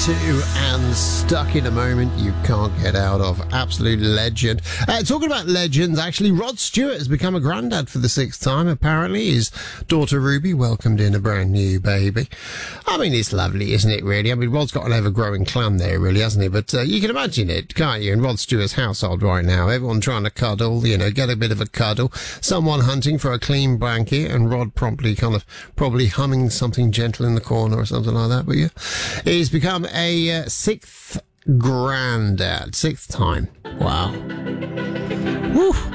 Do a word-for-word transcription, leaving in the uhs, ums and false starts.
two and Stuck in a Moment You Can't Get Out Of. Absolute legend. Uh, talking about legends, actually, Rod Stewart has become a granddad for the sixth time, apparently. His daughter Ruby welcomed in a brand new baby. I mean, it's lovely, isn't it, really? I mean, Rod's got an ever-growing clan there, really, hasn't he? But uh, you can imagine it, can't you, in Rod Stewart's household right now. Everyone trying to cuddle, you know, get a bit of a cuddle. Someone hunting for a clean blanket, and Rod promptly kind of probably humming something gentle in the corner or something like that. But yeah, he's become a uh, sixth granddad. Sixth time. Wow. Woo.